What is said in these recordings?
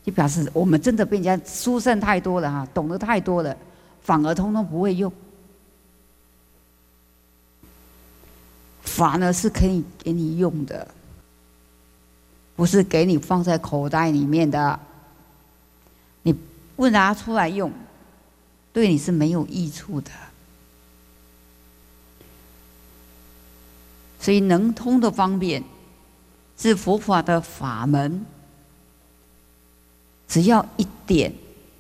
就表示我们真的被人家书圣太多了哈，懂得太多了，反而通通不会用。法呢是可以给你用的，不是给你放在口袋里面的。你不拿出来用，对你是没有益处的。所以能通的方便是佛法的法门，只要一点，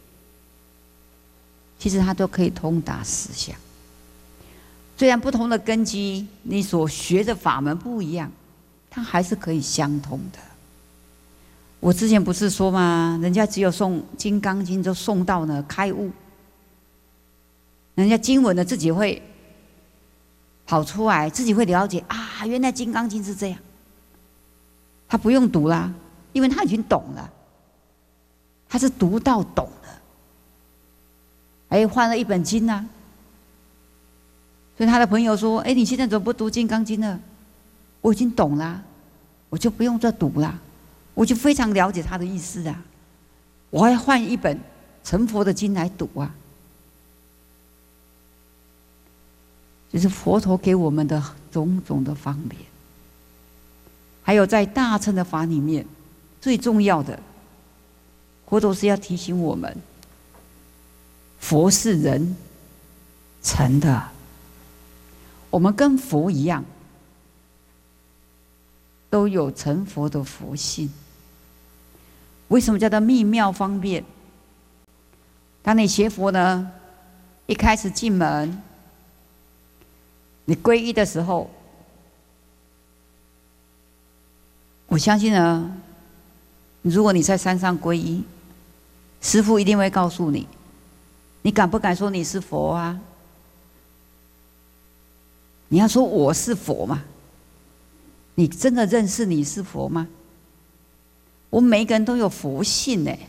其实它都可以通达实相。虽然不同的根基，你所学的法门不一样，它还是可以相通的。我之前不是说吗？人家只有诵《金刚经》就诵到呢开悟，人家经文呢自己会跑出来，自己会了解啊，原来《金刚经》是这样。他不用读啦，因为他已经懂了，他是读到懂了。哎，换了一本经啊。所以他的朋友说：“哎，你现在怎么不读《金刚经》了？我已经懂了，我就不用再读了，我就非常了解他的意思啊。我还换一本成佛的经来读啊。”就是佛陀给我们的种种的方便。还有在大乘的法里面，最重要的，佛陀是要提醒我们，佛是人成的。我们跟佛一样，都有成佛的佛性。为什么叫做秘妙方便？当你学佛呢，一开始进门，你皈依的时候，我相信呢，如果你在山上皈依，师父一定会告诉你，你敢不敢说你是佛啊？你要说我是佛吗？你真的认识你是佛吗？我们每一个人都有佛性呢。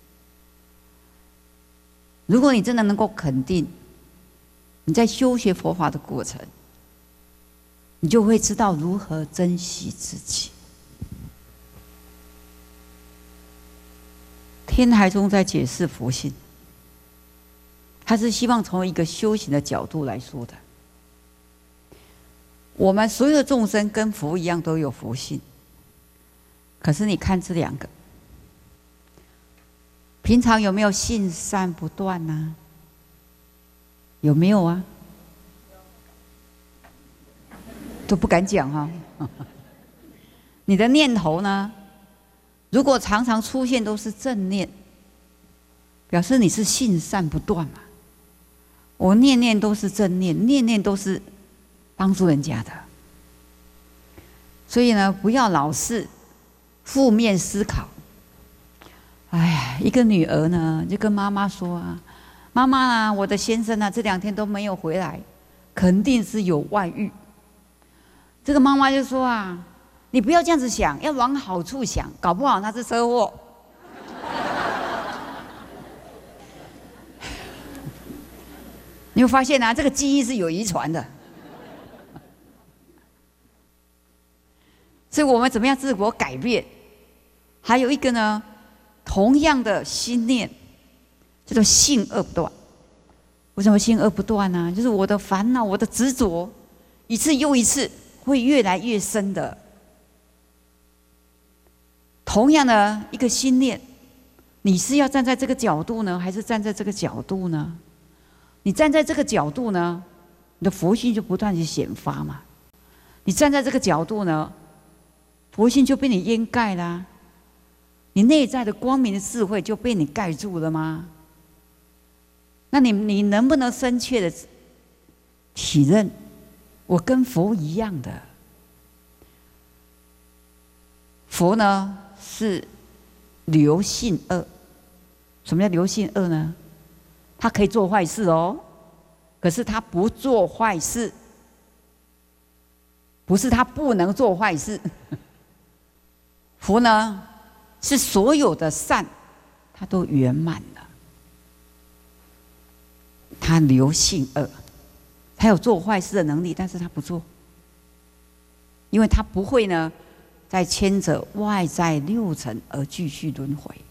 如果你真的能够肯定，你在修学佛法的过程，你就会知道如何珍惜自己。天台宗在解释佛性，他是希望从一个修行的角度来说的。我们所有的众生跟佛一样都有佛性，可是你看这两个，平常有没有信善不断呢？有没有啊？都不敢讲哈。你的念头呢？如果常常出现都是正念，表示你是信善不断嘛。我念念都是正念，念念都是帮助人家的。所以呢，不要老是负面思考。哎呀，一个女儿呢，就跟妈妈说啊：“妈妈啊，我的先生啊，这2天都没有回来，肯定是有外遇。”这个妈妈就说啊：“你不要这样子想，要往好处想，搞不好他是车祸。”你会发现啊，这个记忆是有遗传的。所以我们怎么样自我改变？还有一个呢，同样的心念叫做性恶不断。为什么性恶不断呢？就是我的烦恼、我的执着，一次又一次会越来越深的。同样的一个心念，你是要站在这个角度呢，还是站在这个角度呢？你站在这个角度呢，你的佛性就不断地显发嘛。你站在这个角度呢，佛性就被你掩盖啦，你内在的光明的智慧就被你盖住了吗？那你能不能深切的体认，我跟佛一样的？佛呢是流性恶。什么叫流性恶呢？他可以做坏事哦，可是他不做坏事，不是他不能做坏事。佛呢是所有的善，他都圆满了。他流性恶，他有做坏事的能力，但是他不做，因为他不会呢再牵着外在6尘而继续轮回。